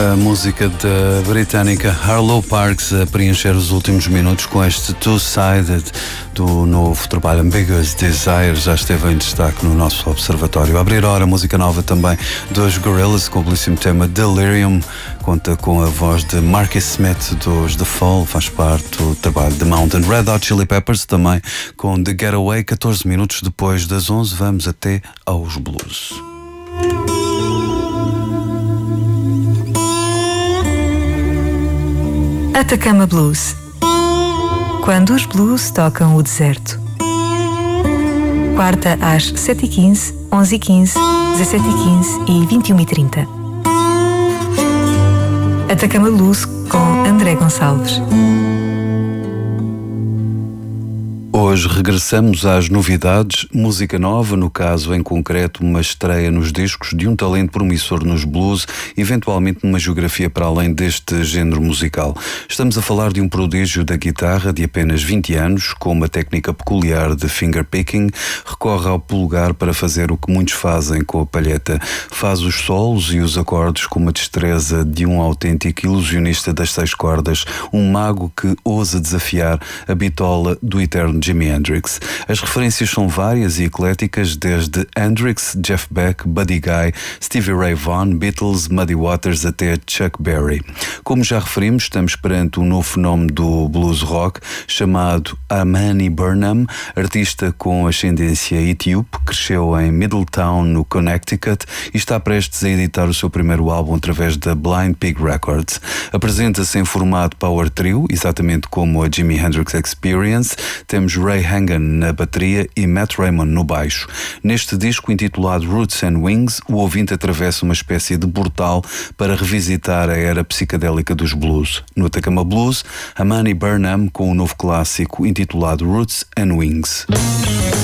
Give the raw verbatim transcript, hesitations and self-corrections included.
A música da britânica Harlow Parks a preencher os últimos minutos com este Two-Sided do novo trabalho Ambiguous Desire, já esteve em destaque no nosso observatório. A abrir a hora, música nova também dos Gorillaz com o belíssimo tema Delirium, conta com a voz de Marcus Smith dos The Fall, faz parte do trabalho de Mountain. Red Hot Chili Peppers também com The Getaway. Catorze minutos depois das onze, vamos até aos blues. Atacama Blues. Quando os blues tocam o deserto. Quarta às sete e quinze, onze e quinze, dezassete e quinze e vinte e uma e trinta. Atacama Blues com André Gonçalves. Hoje regressamos às novidades, música nova, no caso em concreto uma estreia nos discos de um talento promissor nos blues, eventualmente numa geografia para além deste género musical. Estamos a falar de um prodígio da guitarra de apenas vinte anos, com uma técnica peculiar de fingerpicking, recorre ao polegar para fazer o que muitos fazem com a palheta. Faz os solos e os acordes com uma destreza de um autêntico ilusionista das seis cordas, um mago que ousa desafiar a bitola do eterno Jimi Hendrix. As referências são várias e ecléticas, desde Hendrix, Jeff Beck, Buddy Guy, Stevie Ray Vaughan, Beatles, Muddy Waters até Chuck Berry. Como já referimos, estamos perante um novo fenómeno do blues rock chamado Amani Burnham, artista com ascendência etíope, cresceu em Middletown, no Connecticut, e está prestes a editar o seu primeiro álbum através da Blind Pig Records. Apresenta-se em formato power trio, exatamente como a Jimi Hendrix Experience. Temos Ray Hangan na bateria e Matt Raymond no baixo. Neste disco intitulado Roots and Wings, o ouvinte atravessa uma espécie de portal para revisitar a era psicadélica dos blues. No Atacama Blues, Amani Burnham com o novo clássico intitulado Roots and Wings.